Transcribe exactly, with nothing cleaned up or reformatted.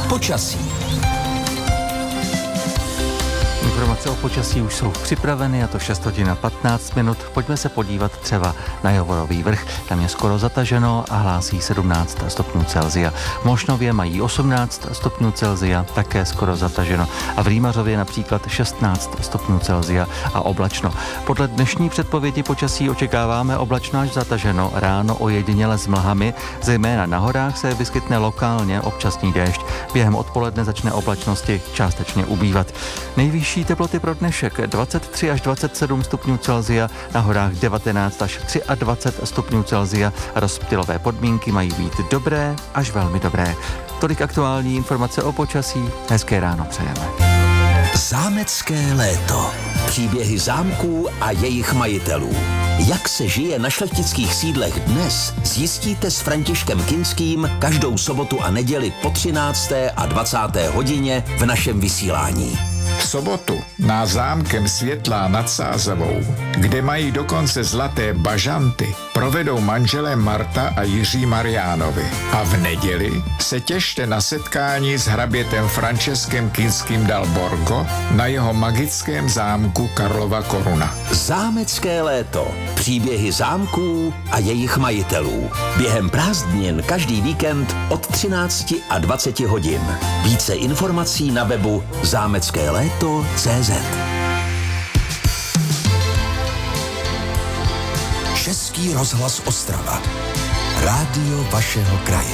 Počasí. Informace o počasí už jsou připraveny, a to šest hodin a patnáct minut. Pojďme se podívat třeba na Javorový vrch. Tam je skoro zataženo a hlásí sedmnáct stupňů Celsia. V Mošnově mají osmnáct stupňů Celsia, také skoro zataženo. A v Rýmařově například šestnáct stupňů Celsia a oblačno. Podle dnešní předpovědi počasí očekáváme oblačno až zataženo, ráno ojediněle s mlhami, zejména na horách se vyskytne lokálně občasný déšť. Během odpoledne začne oblačnosti částečně ubývat. Nejvyšší teploty pro dnešek dvacet tři až dvacet sedm stupňů Celsia, na horách devatenáct až dvacet tři stupňů Celsia. Rozptylové podmínky mají být dobré až velmi dobré. Tolik aktuální informace o počasí. Hezké ráno přejeme. Zámecké léto. Příběhy zámků a jejich majitelů. Jak se žije na šlechtických sídlech dnes, zjistíte s Františkem Kinským každou sobotu a neděli po třinácté a dvacáté hodině v našem vysílání. V sobotu na zámkem Světlá nad Sázavou, kde mají dokonce zlaté bažanty, provedou manželé Marta a Jiří Mariánovi. A v neděli se těšte na setkání s hrabětem Františkem Kinským dal Borgo na jeho magickém zámku Karlova Koruna. Zámecké léto. Příběhy zámků a jejich majitelů. Během prázdnin každý víkend od třinácti a dvaceti hodin. Více informací na webu zámecké léto tečka cé zet. Český rozhlas Ostrava. Rádio vašeho kraje.